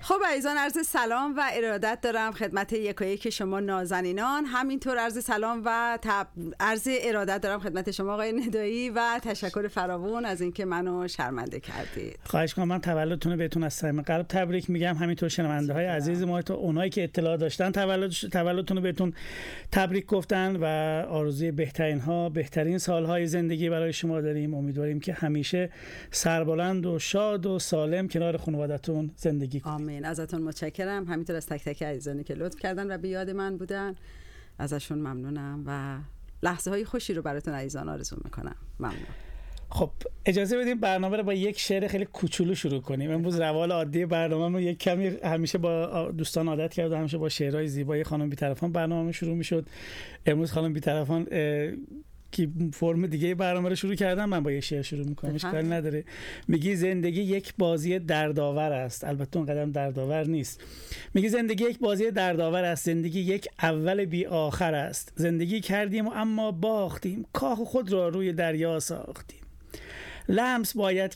خب عزیزان، عرض سلام و ارادت دارم خدمت یکایک شما نازنینان. همینطور عرض سلام و عرض ارادت دارم خدمت شما آقای ندایی و تشکر فراوان از اینکه منو شرمنده کردید. خواهش کنم. من تولدتون رو بهتون از صمیم قلب تبریک میگم. همینطور شنونده های عزیز ما، تو اونایی که اطلاع داشتن تولدتون رو بهتون تبریک گفتن و آرزوی بهترین سالهای زندگی برای شما داریم. امیدواریم که همیشه سربلند و شاد و سالم کنار خانواده‌تون زندگی کنید. آمین. ازتون متشکرم. همینطور از تک تک عزیزانی که لطف کردن و به یاد من بودن، ازشون ممنونم و لحظه های خوشی رو براتون عزیزان آرزو میکنم. ممنون. خب اجازه بدیم برنامه رو با یک شعر خیلی کوچولو شروع کنیم. امروز روال عادی برنامه‌مون یک کمی، همیشه با دوستان عادت کردم همیشه با شعرهای زیبای خانم بی‌طرفان برنامه شروع میشد. امروز خانم بی‌طرفان که فرم دیگه برنامه رو شروع کردم، من با یه شعر شروع میکنم. اشکال نداره. میگی زندگی یک بازی دردآور است. البته اون قدم دردآور نیست. میگی زندگی یک بازی دردآور است. زندگی یک اول بی آخر است. زندگی کردیم و اما باختیم. کاه خود را روی دریا ساختیم. لمس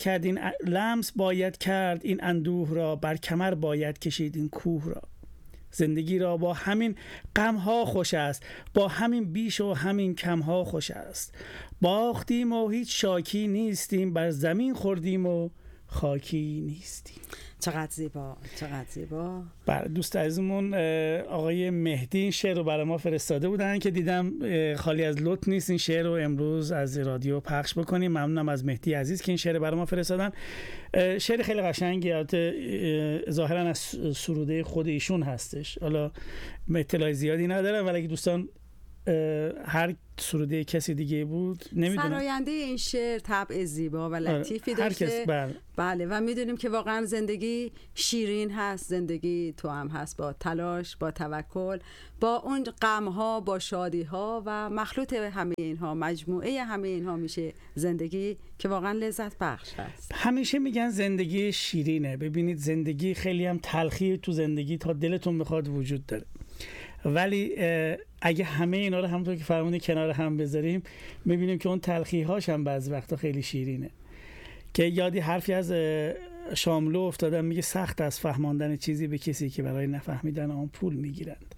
باید کرد این اندوه را، بر کمر باید کشید این کوه را. زندگی را با همین غم ها خوش است، با همین بیش و همین کم ها خوش است. باختیم و هیچ شاکی نیستیم، بر زمین خوردیم و خاکی نیستیم. چقدر زیبا، چقدر زیبا. بر دوست عزیزمون آقای مهدی این شعر رو برای ما فرستاده بودن که دیدم خالی از لطف نیست این شعر رو امروز از رادیو پخش بکنیم. ممنونم از مهدی عزیز که این شعر برای ما فرستادن. شعر خیلی قشنگی، البته ظاهرا از سروده خود ایشون هستش. حالا اطلاع زیادی ندارم، ولی اگه دوستان هر سروده کسی دیگه بود نمیدونم. سراینده این شعر طبع زیبا و لطیفی داشته. بله و میدونیم که واقعا زندگی شیرین هست. زندگی تو هم هست، با تلاش، با توکل، با اون غم ها، با شادی ها و مخلوط همه اینها، مجموعه همه اینها میشه زندگی که واقعا لذت بخش هست. همیشه میگن زندگی شیرینه. ببینید زندگی خیلی هم تلخی تو زندگی تا دلتون بخواد وجود داره، ولی اگه همه اینا رو همونطور که فرمودید کنار هم بذاریم، میبینیم که اون تلخی هاش هم بعضی وقتا خیلی شیرینه. که یادی حرفی از شاملو افتادم، میگه سخت از فهماندن چیزی به کسی که برای نفهمیدن آن پول میگیرند.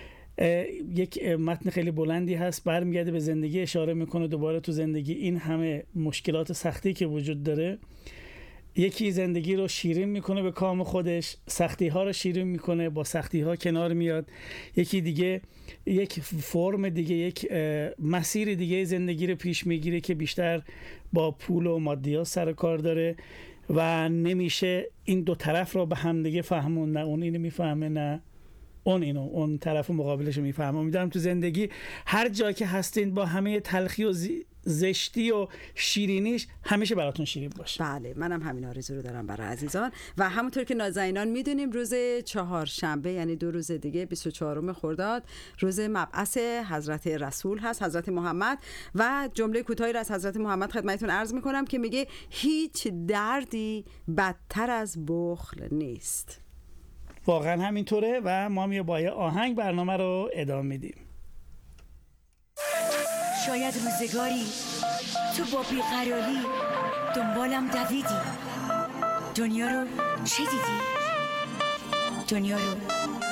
یک متن خیلی بلندی هست، برمیگرده به زندگی، اشاره میکنه دوباره تو زندگی این همه مشکلات سختی که وجود داره، یکی زندگی رو شیرین میکنه به کام خودش، سختی ها رو شیرین میکنه، با سختی ها کنار میاد. یکی دیگه یک فرم دیگه، یک مسیر دیگه زندگی رو پیش میگیره که بیشتر با پول و مادیات سر کار داره و نمیشه این دو طرف رو به هم دیگه فهمون. نه اون اینو میفهمه، نه اون طرف مقابلش رو میفهمه. امیدوارم تو زندگی هر جا که هستین با همه تلخی و زشتی و شیرینیش همیشه براتون شیرین باشه. بله، منم همین آرزو رو دارم برای عزیزان. و همونطور که نازنینان میدونیم روز چهارشنبه، یعنی 2 روز دیگه، 24 خرداد، روز مبعث حضرت رسول هست، حضرت محمد. و جمله کوتاهی را از حضرت محمد خدمتتون عرض میکنم که میگه هیچ دردی بدتر از بخل نیست. واقعا همینطوره و ما با یه آهنگ برنامه رو ادامه میدیم. شاید روزگاری تو با بیقراری دنبالم دویدی، دنیا رو چه دیدی؟ دنیا رو